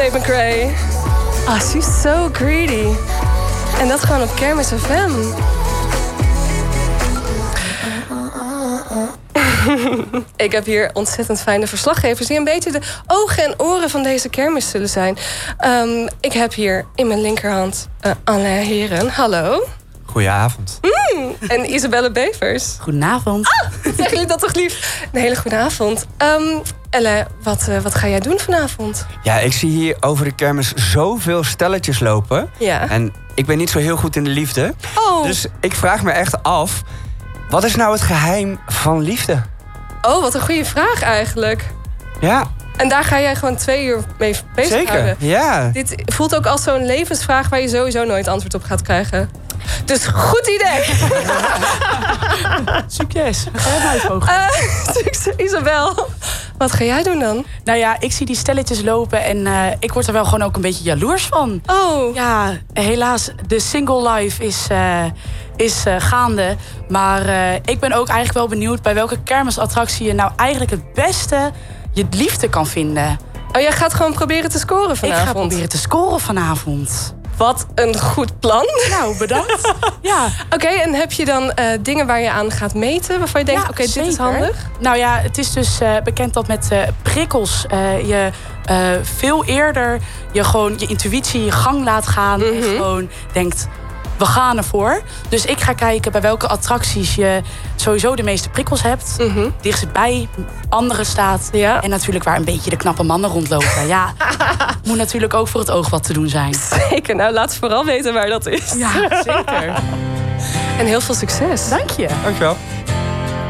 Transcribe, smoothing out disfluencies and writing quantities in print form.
Tate McRae. Ah, she's so greedy. En dat gewoon op Kermis FM. Ik heb hier ontzettend fijne verslaggevers die een beetje de ogen en oren van deze kermis zullen zijn. Ik heb hier in mijn linkerhand Alain Heren. Hallo. Goedenavond. En Isabelle Bevers. Goedenavond. Zeggen jullie dat toch lief? Een hele goede avond. Elle, wat ga jij doen vanavond? Ja, ik zie hier over de kermis zoveel stelletjes lopen. Ja. En ik ben niet zo heel goed in de liefde. Oh. Dus ik vraag me echt af, wat is nou het geheim van liefde? Oh, wat een goede vraag eigenlijk. Ja. En daar ga jij gewoon 2 uur mee bezighouden. Zeker, ja. Dit voelt ook als zo'n levensvraag waar je sowieso nooit antwoord op gaat krijgen. Dus goed idee. Succes. Ga jij mij volgen? Succes, Isabel. Wat ga jij doen dan? Nou ja, ik zie die stelletjes lopen en ik word er wel gewoon ook een beetje jaloers van. Oh. Ja, helaas, de single life is gaande. Maar ik ben ook eigenlijk wel benieuwd bij welke kermisattractie je nou eigenlijk het beste je liefde kan vinden. Oh, jij gaat gewoon proberen te scoren vanavond? Ik ga proberen te scoren vanavond. Wat een goed plan. Nou, bedankt. Ja. Oké, en heb je dan dingen waar je aan gaat meten? Waarvan je denkt, Ja, oké, dit is zeker. handig? Nou ja, het is dus bekend dat met prikkels je veel eerder je gewoon je intuïtie je gang laat gaan. En gewoon denkt, we gaan ervoor. Dus ik ga kijken bij welke attracties je sowieso de meeste prikkels hebt. Dichtstbij andere staat. Ja. En natuurlijk waar een beetje de knappe mannen rondlopen. Ja, moet natuurlijk ook voor het oog wat te doen zijn. Zeker, nou laat vooral weten waar dat is. Ja, zeker. En heel veel succes. Dank je. Dankjewel.